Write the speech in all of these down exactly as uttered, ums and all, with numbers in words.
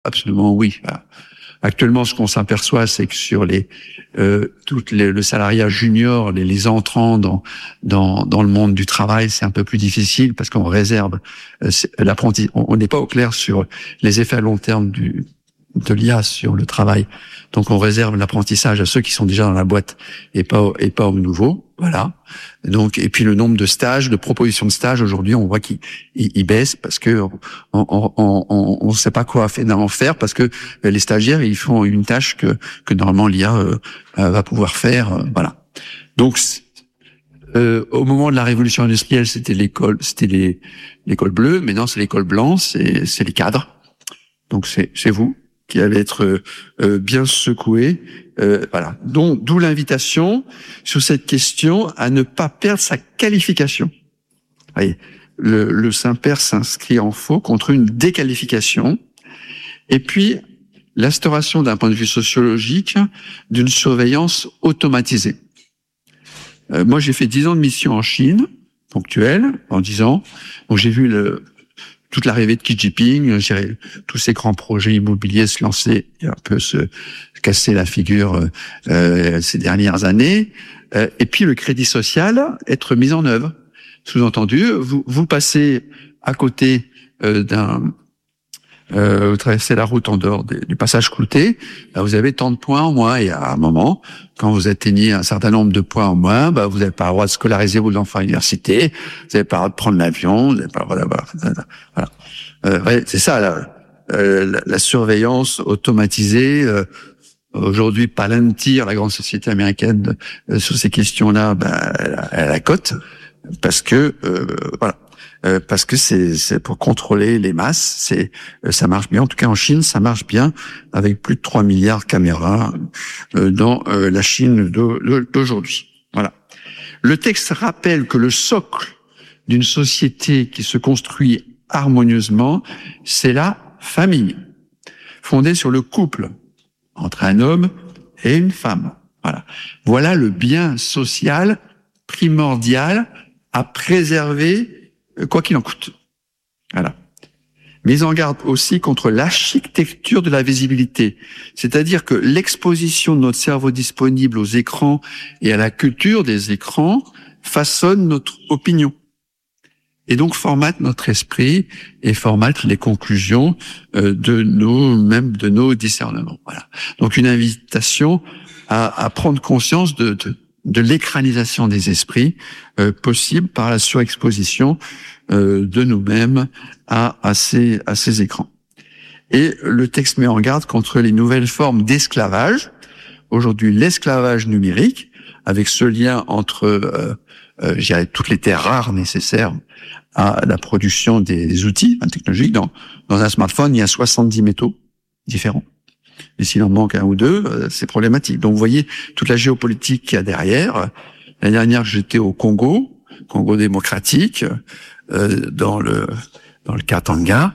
Absolument, oui. Actuellement, ce qu'on s'aperçoit, c'est que sur les euh, toutes les, le salariat junior, les, les entrants dans dans dans le monde du travail, c'est un peu plus difficile parce qu'on réserve euh, l'apprenti. On n'est pas au clair sur les effets à long terme du de l'I A sur le travail. Donc on réserve l'apprentissage à ceux qui sont déjà dans la boîte et pas et pas aux nouveaux. Voilà. Donc et puis le nombre de stages, de propositions de stages aujourd'hui, on voit qu'il il, il baisse parce que on on on on sait pas quoi en faire parce que les stagiaires ils font une tâche que que normalement l'I A euh, va pouvoir faire. Euh, voilà. Donc euh, au moment de la révolution industrielle, c'était l'école, c'était les l'école bleue. Maintenant c'est l'école blanche, c'est c'est les cadres. Donc c'est c'est vous qui allait être euh, bien secoué. Euh, voilà. Donc, d'où l'invitation sur cette question à ne pas perdre sa qualification. Vous voyez, le, le Saint-Père s'inscrit en faux contre une déqualification. Et puis, l'instauration d'un point de vue sociologique d'une surveillance automatisée. Euh, moi, j'ai fait dix ans de mission en Chine, ponctuelle, en dix ans. Donc, j'ai vu le toute l'arrivée de Xi Jinping, tous ces grands projets immobiliers se lancer et un peu se casser la figure euh, ces dernières années. Euh, et puis le crédit social être mis en œuvre. Sous-entendu, vous, vous passez à côté euh, d'un... Euh, vous traversez la route en dehors des, du passage clouté, bah vous avez tant de points en moins. Et à un moment, quand vous atteignez un certain nombre de points en moins, bah vous n'avez pas le droit de scolariser vos enfants à l'université, vous n'avez pas le droit de prendre l'avion, vous n'avez pas le droit d'avoir... Voilà. Euh, ouais, c'est ça, la, euh, la, la surveillance automatisée. Euh, aujourd'hui, Palantir, la grande société américaine, euh, sur ces questions-là, bah, elle, a, elle a la cote, parce que... Euh, voilà. Euh, parce que c'est, c'est pour contrôler les masses, c'est euh, ça marche bien. En tout cas, en Chine, ça marche bien avec plus de trois milliards de caméras euh, dans euh, la Chine d'aujourd'hui. Voilà. Le texte rappelle que le socle d'une société qui se construit harmonieusement, c'est la famille, fondée sur le couple entre un homme et une femme. Voilà. Voilà le bien social primordial à préserver quoi qu'il en coûte. Voilà. Mise en garde aussi contre l'architecture de la visibilité. C'est-à-dire que l'exposition de notre cerveau disponible aux écrans et à la culture des écrans façonne notre opinion. Et donc formate notre esprit et formate les conclusions de nos, même de nos discernements. Voilà. Donc une invitation à, à prendre conscience de, de de l'écranisation des esprits euh, possible par la surexposition euh, de nous-mêmes à, à, ces, à ces écrans. Et le texte met en garde contre les nouvelles formes d'esclavage. Aujourd'hui, l'esclavage numérique, avec ce lien entre euh, euh, je dirais, toutes les terres rares nécessaires à la production des outils technologiques. Dans, dans un smartphone, il y a soixante-dix métaux différents. Et s'il en manque un ou deux, c'est problématique. Donc, vous voyez toute la géopolitique qu'il y a derrière. L'année dernière, j'étais au Congo, Congo démocratique, euh, dans le dans le Katanga.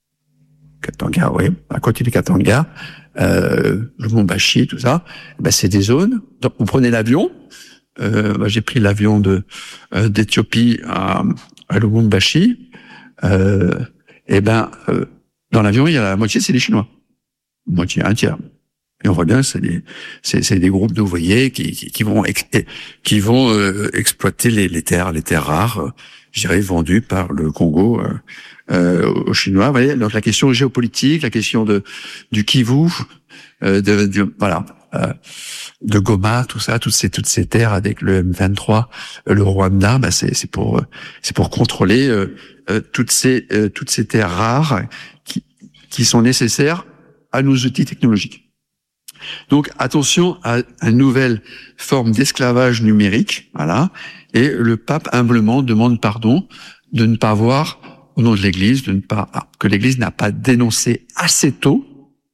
Katanga, oui, à côté du Katanga, euh, le Lubumbashi, tout ça. Ben, c'est des zones. Donc, vous prenez l'avion. Euh, ben, j'ai pris l'avion de euh, d'Éthiopie à, à Lubumbashi. Euh, et ben, euh, dans l'avion, il y a la moitié, c'est des Chinois. Moitié, un tiers. Et on voit bien, c'est des, c'est, c'est des groupes d'ouvriers qui, qui, qui vont, ex, qui vont euh, exploiter les, les terres, les terres rares, euh, je dirais vendues par le Congo euh, euh, aux Chinois. Vous voyez, donc la question géopolitique, la question de du Kivu, euh, de, de voilà, euh, de Goma, tout ça, toutes ces toutes ces terres avec le M vingt-trois, euh, le Rwanda, bah c'est c'est pour euh, c'est pour contrôler euh, euh, toutes ces euh, toutes ces terres rares qui qui sont nécessaires à nos outils technologiques. Donc, attention à une nouvelle forme d'esclavage numérique, voilà. Et le pape humblement demande pardon de ne pas voir, au nom de l'Église, de ne pas ah, que l'Église n'a pas dénoncé assez tôt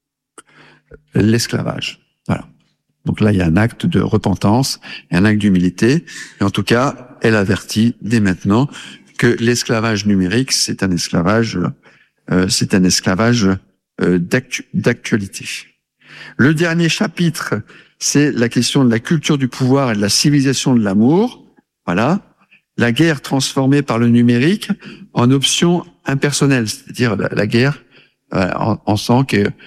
l'esclavage. Voilà. Donc là, il y a un acte de repentance, un acte d'humilité. Et en tout cas, elle avertit dès maintenant que l'esclavage numérique, c'est un esclavage, euh, c'est un esclavage D'actu- d'actualité. Le dernier chapitre, c'est la question de la culture du pouvoir et de la civilisation de l'amour. Voilà. La guerre transformée par le numérique en option impersonnelle, c'est-à-dire la, la guerre Voilà, on, on sent que